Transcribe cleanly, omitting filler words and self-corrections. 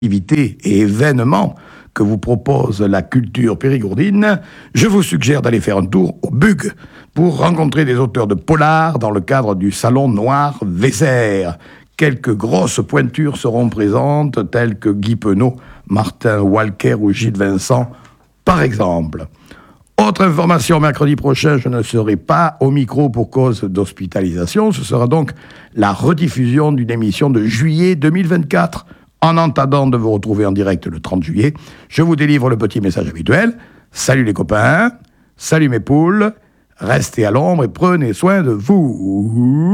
activités et événements que vous propose la culture périgourdine, je vous suggère d'aller faire un tour au Bug pour rencontrer des auteurs de polar dans le cadre du Salon Noir Vézère. Quelques grosses pointures seront présentes, telles que Guy Penaud, Martin Walker ou Gilles Vincent, par exemple. Autre information, mercredi prochain, je ne serai pas au micro pour cause d'hospitalisation. Ce sera donc la rediffusion d'une émission de juillet 2024. En attendant de vous retrouver en direct le 30 juillet, je vous délivre le petit message habituel. Salut les copains, salut mes poules, restez à l'ombre et prenez soin de vous.